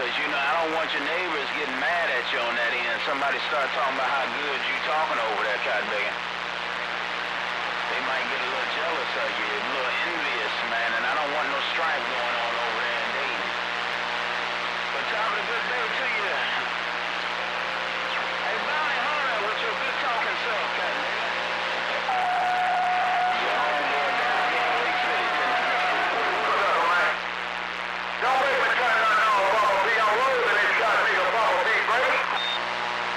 Because, you know, I don't want your neighbors getting mad at you on that end. Somebody start talking about how good you talking over there, cotton picking.